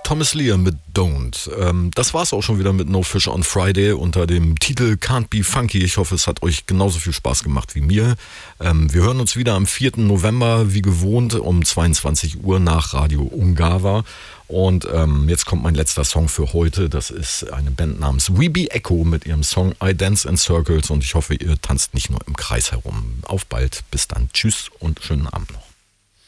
Thomas Lear mit Don't. Das war's auch schon wieder mit No Fish on Friday unter dem Titel Can't Be Funky. Ich hoffe, es hat euch genauso viel Spaß gemacht wie mir. Wir hören uns wieder am 4. November, wie gewohnt, um 22 Uhr nach Radio Ungava. Und jetzt kommt mein letzter Song für heute. Das ist eine Band namens We Be Echo mit ihrem Song I Dance in Circles. Und ich hoffe, ihr tanzt nicht nur im Kreis herum. Auf bald, bis dann. Tschüss und schönen Abend noch.